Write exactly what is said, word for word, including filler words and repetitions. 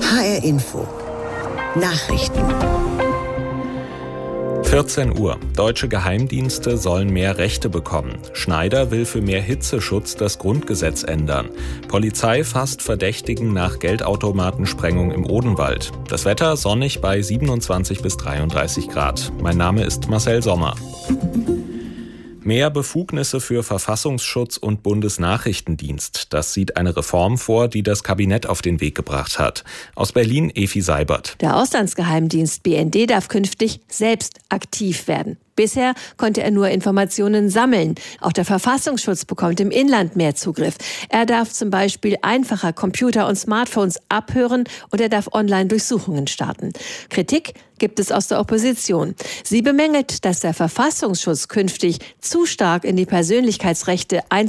H R Info. Nachrichten. vierzehn Uhr. Deutsche Geheimdienste sollen mehr Rechte bekommen. Schneider will für mehr Hitzeschutz das Grundgesetz ändern. Polizei fasst Verdächtigen nach Geldautomatensprengung im Odenwald. Das Wetter sonnig bei siebenundzwanzig bis dreiunddreißig Grad. Mein Name ist Marcel Sommer. Mehr Befugnisse für Verfassungsschutz und Bundesnachrichtendienst. Das sieht eine Reform vor, die das Kabinett auf den Weg gebracht hat. Aus Berlin Efi Seibert. Der Auslandsgeheimdienst B N D darf künftig selbst aktiv werden. Bisher konnte er nur Informationen sammeln. Auch der Verfassungsschutz bekommt im Inland mehr Zugriff. Er darf zum Beispiel einfacher Computer und Smartphones abhören und er darf Online-Durchsuchungen starten. Kritik gibt es aus der Opposition. Sie bemängelt, dass der Verfassungsschutz künftig zu stark in die Persönlichkeitsrechte Einzelner